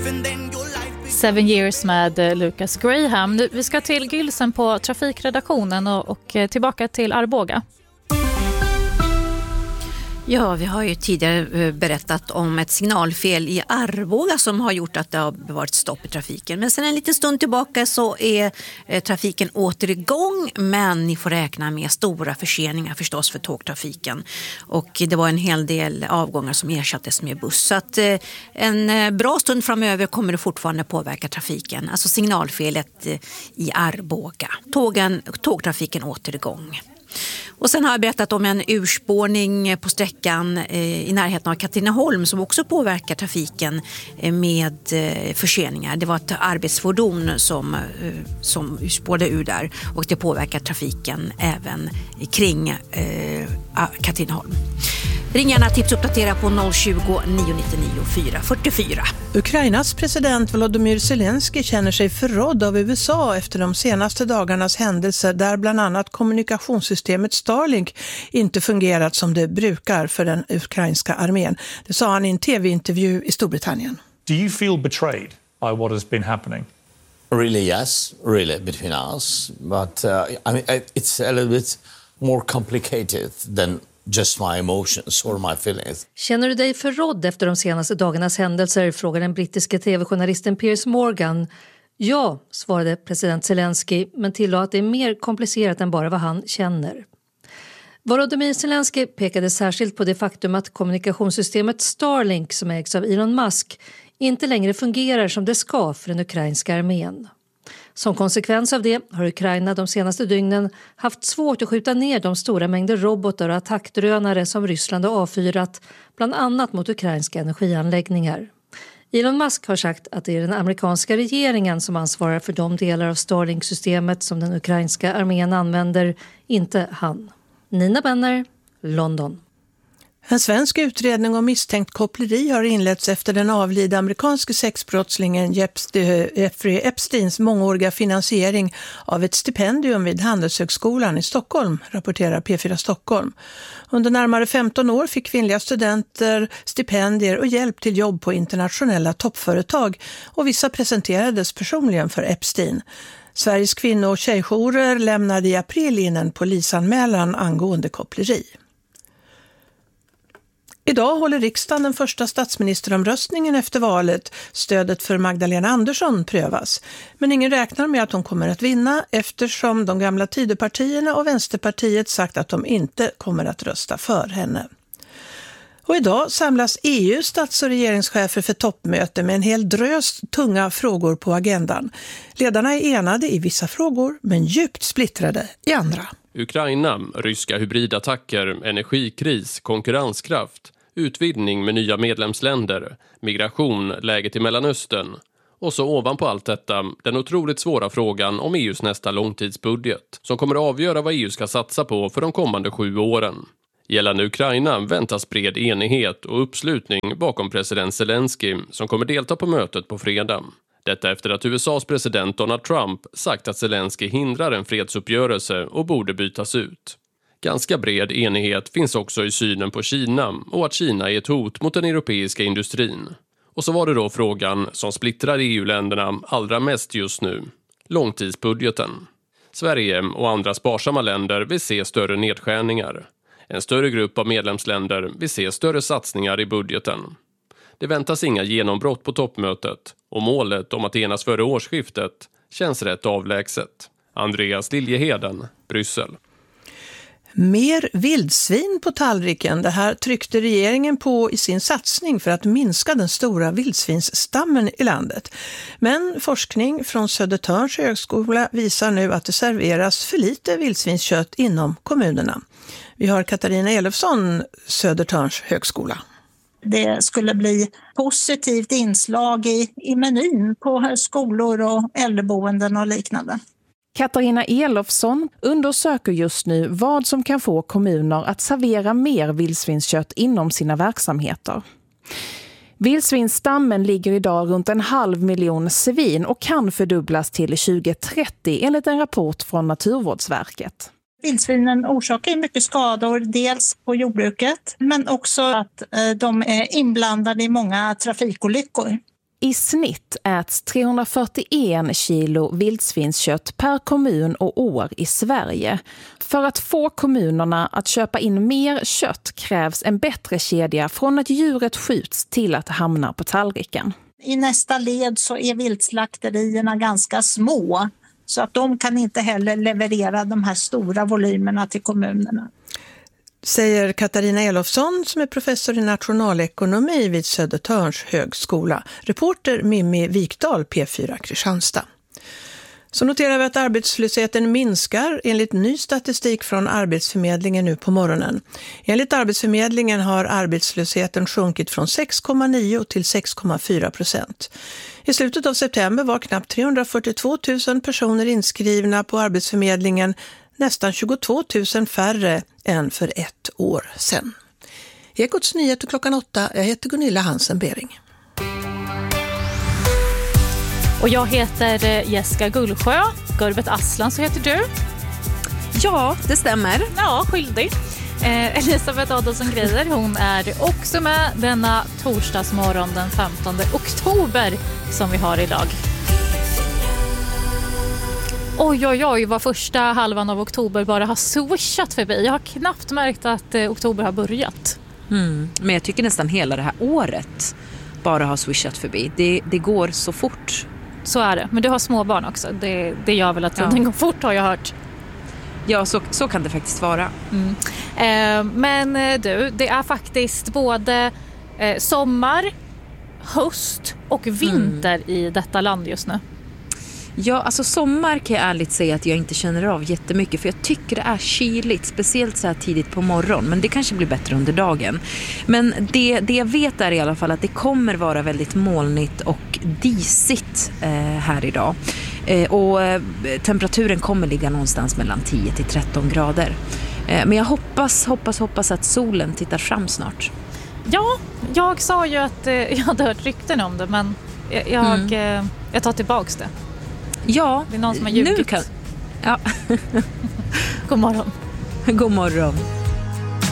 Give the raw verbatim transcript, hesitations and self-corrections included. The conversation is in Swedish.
Seven years med Lucas Graham. Nu, vi ska till Gylsen på trafikredaktionen och, och tillbaka till Arboga. Ja, vi har ju tidigare berättat om ett signalfel i Arboga som har gjort att det har varit stopp i trafiken. Men sen en liten stund tillbaka så är trafiken åter igång, men ni får räkna med stora förseningar förstås för tågtrafiken. Och det var en hel del avgångar som ersattes med buss. Så att en bra stund framöver kommer det fortfarande påverka trafiken. Alltså signalfelet i Arboga. Tågen, tågtrafiken åter igång. Och sen har jag berättat om en urspårning på sträckan i närheten av Katrineholm som också påverkar trafiken med förseningar. Det var ett arbetsfordon som, som urspårade ur där och det påverkar trafiken även kring eh, Katrineholm. Ring gärna tips uppdatera på noll tjugo, nio nittionio, fyra fyrtiofyra. Ukrainas president Volodymyr Zelensky känner sig förrådd av U S A efter de senaste dagarnas händelser där bland annat kommunikationssystemet Starlink inte fungerat som det brukar för den ukrainska armén. Det sa han i en tv-intervju i Storbritannien. Do you feel betrayed by what has been happening? Really, yes, really between us. But uh, I mean, it's a little bit more complicated than just my emotions or my feelings. Känner du dig förrådd efter de senaste dagarnas händelser, frågar den brittiska tv-journalisten Piers Morgan. Ja, svarade president Zelensky, men tillade att det är mer komplicerat än bara vad han känner. Volodymyr Zelensky pekade särskilt på det faktum att kommunikationssystemet Starlink, som ägs av Elon Musk, inte längre fungerar som det ska för den ukrainska armén. Som konsekvens av det har Ukraina de senaste dygnen haft svårt att skjuta ner de stora mängder robotar och attackdrönare som Ryssland har avfyrat, bland annat mot ukrainska energianläggningar. Elon Musk har sagt att det är den amerikanska regeringen som ansvarar för de delar av Starlink-systemet som den ukrainska armén använder, inte han. Nina Benner, London. En svensk utredning om misstänkt koppleri har inletts efter den avlidna amerikanske sexbrottslingen Jeffrey Epsteins mångåriga finansiering av ett stipendium vid Handelshögskolan i Stockholm, rapporterar P fyra Stockholm. Under närmare femton år fick kvinnliga studenter stipendier och hjälp till jobb på internationella toppföretag och vissa presenterades personligen för Epstein. Sveriges kvinno- och tjejjourer lämnade i april in en polisanmälan angående koppleri. Idag håller riksdagen den första statsministeromröstningen efter valet. Stödet för Magdalena Andersson prövas. Men ingen räknar med att hon kommer att vinna eftersom de gamla Tidöpartierna och Vänsterpartiet sagt att de inte kommer att rösta för henne. Och idag samlas E U:s stats- och regeringschefer för toppmöte med en hel drös tunga frågor på agendan. Ledarna är enade i vissa frågor men djupt splittrade i andra. Ukraina, ryska hybridattacker, energikris, konkurrenskraft, utvidgning med nya medlemsländer, migration, läget i Mellanöstern. Och så ovanpå allt detta, den otroligt svåra frågan om E U:s nästa långtidsbudget, som kommer att avgöra vad E U ska satsa på för de kommande sju åren. Gällande Ukraina väntas bred enighet och uppslutning bakom president Zelensky som kommer delta på mötet på fredag. Detta efter att U S A:s president Donald Trump sagt att Zelensky hindrar en fredsuppgörelse och borde bytas ut. Ganska bred enighet finns också i synen på Kina och att Kina är ett hot mot den europeiska industrin. Och så var det då frågan som splittrar E U-länderna allra mest just nu. Långtidsbudgeten. Sverige och andra sparsamma länder vill se större nedskärningar. En större grupp av medlemsländer vill se större satsningar i budgeten. Det väntas inga genombrott på toppmötet och målet om att enas före årsskiftet känns rätt avlägset. Andreas Liljeheden, Bryssel. Mer vildsvin på tallriken. Det här tryckte regeringen på i sin satsning för att minska den stora vildsvinsstammen i landet. Men forskning från Södertörns högskola visar nu att det serveras för lite vildsvinskött inom kommunerna. Vi har Katarina Elofsson, Södertörns högskola. Det skulle bli positivt inslag i, i menyn på skolor och äldreboenden och liknande. Katarina Elofsson undersöker just nu vad som kan få kommuner att servera mer vildsvinskött inom sina verksamheter. Vildsvinsstammen ligger idag runt en halv miljon svin och kan fördubblas till tjugo trettio enligt en rapport från Naturvårdsverket. Vildsvinen orsakar mycket skador, dels på jordbruket men också att de är inblandade i många trafikolyckor. I snitt äts trehundrafyrtioen kilo vildsvinskött per kommun och år i Sverige. För att få kommunerna att köpa in mer kött krävs en bättre kedja från att djuret skjuts till att hamna på tallriken. I nästa led så är viltslakterierna ganska små, så att de kan inte heller leverera de här stora volymerna till kommunerna. Säger Katarina Elofsson som är professor i nationalekonomi vid Södertörns högskola. Reporter Mimmi Vikdal, P fyra Kristianstad. Så noterar vi att arbetslösheten minskar enligt ny statistik från Arbetsförmedlingen nu på morgonen. Enligt Arbetsförmedlingen har arbetslösheten sjunkit från sex komma nio till sex komma fyra procent. I slutet av september var knappt trehundrafyrtiotvå tusen personer inskrivna på Arbetsförmedlingen, nästan tjugotvå tusen färre än för ett år sedan. Ekots nyheter klockan åtta. Jag heter Gunilla Hansen-Bering. Och jag heter Jessica Gullsjö. Gurbet Aslan, så heter du? Ja, det stämmer. Ja, skyldig. Eh, Elisabeth Adolfsson Greider, hon är också med denna torsdagsmorgon den femtonde oktober som vi har idag. Oj, oj, oj, vad första halvan av oktober bara har swishat förbi. Jag har knappt märkt att eh, oktober har börjat. Mm, men jag tycker nästan hela det här året bara har swishat förbi. Det, det går så fort. Så är det, men du har små barn också. Det, det gör väl att tiden ja. går fort, har jag hört. Ja, så, så kan det faktiskt vara. Mm. Eh, men du, det är faktiskt både eh, sommar, höst och vinter mm. i detta land just nu. Ja, alltså sommar kan jag ärligt säga att jag inte känner av jättemycket, för jag tycker det är kyligt, speciellt så här tidigt på morgon, men det kanske blir bättre under dagen. Men det, det jag vet är i alla fall att det kommer vara väldigt molnigt och disigt eh, här idag. Eh, och eh, temperaturen kommer ligga någonstans mellan tio till tretton grader. Eh, men jag hoppas, hoppas, hoppas att solen tittar fram snart. Ja, jag sa ju att eh, jag hade hört rykten om det, men jag, jag, mm. eh, jag tar tillbaks det. Ja, det är någon som har ljugit. Nu kan... Ja. God morgon. God morgon.